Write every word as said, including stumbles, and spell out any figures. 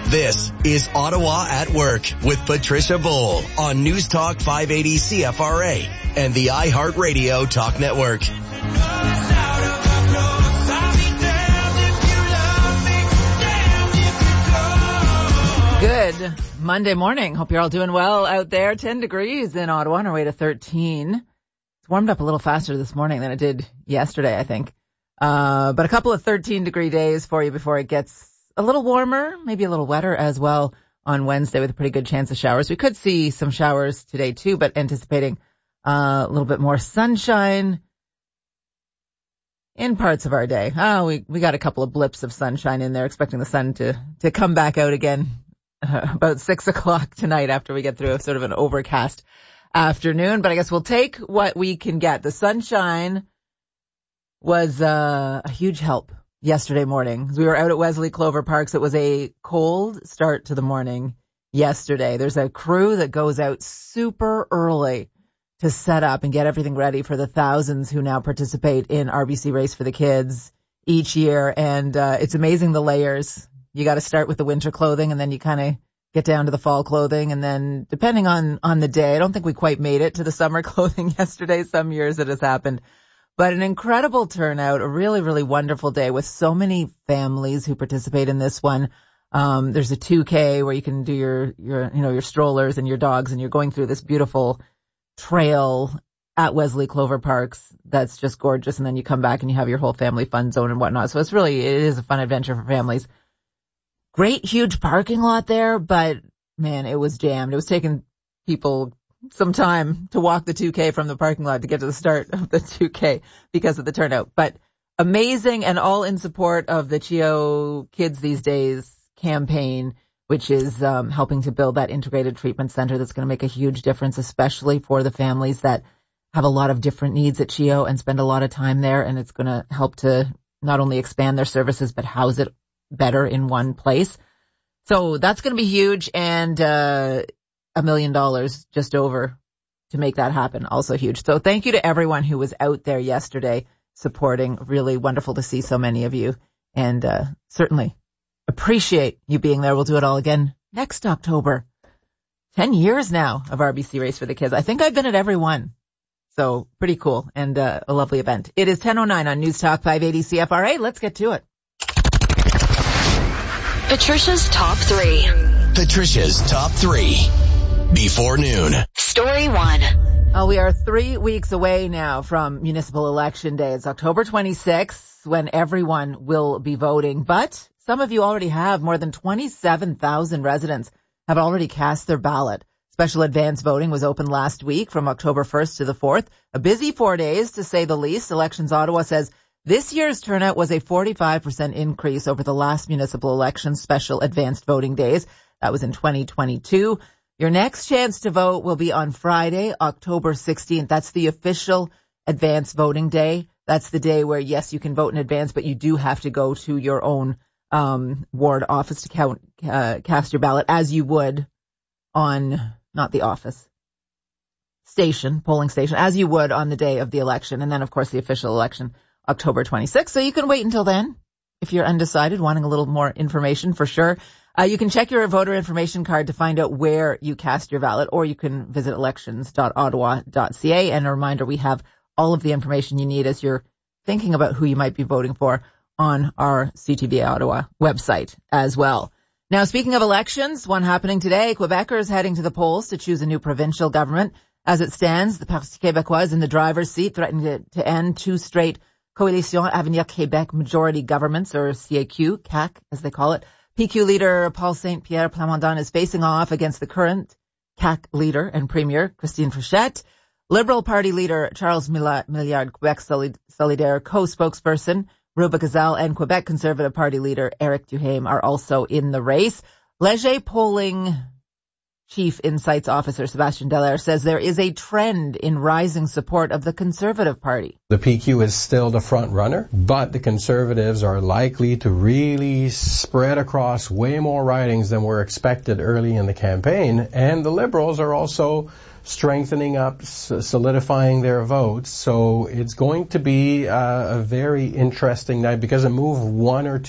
This is Ottawa at Work with Patricia Bowl on News Talk five eighty C F R A and the iHeartRadio Talk Network. Good Monday morning. Hope you're all doing well out there. ten degrees in Ottawa on our way to thirteen. It's warmed up a little faster this morning than it did yesterday, I think. Uh, but a couple of thirteen degree days for you before it gets a little warmer, maybe a little wetter as well on Wednesday with a pretty good chance of showers. We could see some showers today too, but anticipating uh, a little bit more sunshine in parts of our day. Oh, we, we got a couple of blips of sunshine in there, expecting the sun to, to come back out again uh, about six o'clock tonight after we get through a sort of an overcast afternoon. But I guess we'll take what we can get. The sunshine was uh, a huge help yesterday morning. We were out at Wesley Clover Parks. It was a cold start to the morning yesterday. There's a crew that goes out super early to set up and get everything ready for the thousands who now participate in R B C Race for the Kids each year. And uh, it's amazing the layers. You got to start with the winter clothing, and then you kind of get down to the fall clothing. And then depending on, on the day, I don't think we quite made it to the summer clothing yesterday. Some years it has happened. But an incredible turnout, a really, really wonderful day with so many families who participate in this one. Um, there's a two K where you can do your, your, you know, your strollers and your dogs, and you're going through this beautiful trail at Wesley Clover Parks that's just gorgeous. And then you come back and you have your whole family fun zone and whatnot. So it's really, it is a fun adventure for families. Great, huge parking lot there, but man, it was jammed. It was taking people some time to walk the two K from the parking lot to get to the start of the two K because of the turnout. But amazing, and all in support of the CHEO Kids These Days campaign, which is um, helping to build that integrated treatment center that's going to make a huge difference, especially for the families that have a lot of different needs at CHEO and spend a lot of time there. And it's going to help to not only expand their services, but house it better in one place. So that's going to be huge. And uh a million dollars just over to make that happen. Also huge. So thank you to everyone who was out there yesterday supporting. Really wonderful to see so many of you, and uh, certainly appreciate you being there. We'll do it all again next October. Ten years now of R B C Race for the Kids. I think I've been at every one. So pretty cool, and uh, a lovely event. It is ten oh nine on News Talk five eighty C F R A. Let's get to it. Patricia's Top three. Patricia's Top three. Before noon. Story one. Uh, we are three weeks away now from Municipal Election Day. It's October twenty-sixth when everyone will be voting. But some of you already have. More than twenty-seven thousand residents have already cast their ballot. Special advance voting was open last week from October first to the fourth. A busy four days, to say the least. Elections Ottawa says this year's turnout was a forty-five percent increase over the last municipal election special advanced voting days. That was in twenty twenty-two. Your next chance to vote will be on Friday, October sixteenth. That's the official advance voting day. That's the day where, yes, you can vote in advance, but you do have to go to your own um ward office to count, uh, cast your ballot, as you would on, not the office, station, polling station, as you would on the day of the election. And then, of course, the official election, October twenty-sixth. So you can wait until then if you're undecided, wanting a little more information for sure. Uh, you can check your voter information card to find out where you cast your ballot, or you can visit elections dot ottawa dot c a. And a reminder, we have all of the information you need as you're thinking about who you might be voting for on our C T V Ottawa website as well. Now, speaking of elections, one happening today, Quebecers heading to the polls to choose a new provincial government. As it stands, the Parti Québécois is in the driver's seat, threatening to, to end two straight Coalition Avenir Québec majority governments, or C A Q, C A C as they call it. P Q leader Paul Saint-Pierre Plamondon is facing off against the current C A C leader and premier, Christine Fréchette. Liberal Party leader Charles Milliard, Quebec Solidaire co-spokesperson Ruba Gazal, and Quebec Conservative Party leader Eric Duhaime are also in the race. Léger polling Chief Insights Officer Sébastien Dallaire says there is a trend in rising support of the Conservative Party. The P Q is still the front runner, but the Conservatives are likely to really spread across way more ridings than were expected early in the campaign, and the Liberals are also strengthening up, solidifying their votes. So it's going to be uh, a very interesting night because a move one or